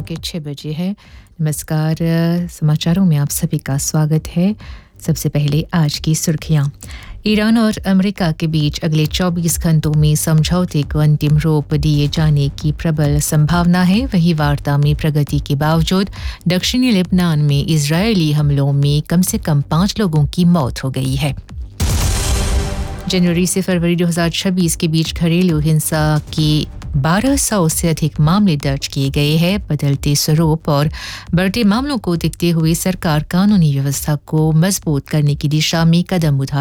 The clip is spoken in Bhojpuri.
के 6 बजे है। नमस्कार, समाचारों में आप सभी का स्वागत है। सबसे पहले आज की सुर्खियां। ईरान और अमेरिका के बीच अगले 24 घंटों में समझौते को अंतिम रूप दिए जाने की प्रबल संभावना है। वहीं वार्ता में प्रगति के बावजूद दक्षिणी लेबनान में इजरायली हमलों में कम से कम 5 लोगों की मौत हो गई है। जनवरी से फरवरी 2026 के बीच घरेलू हिंसा की 1200 से अधिक मामले दर्ज किए गए हैं। बदलते स्वरूप और बढ़ते मामलों को देखते हुए सरकार कानूनी व्यवस्था को मजबूत करने की दिशा में कदम उठा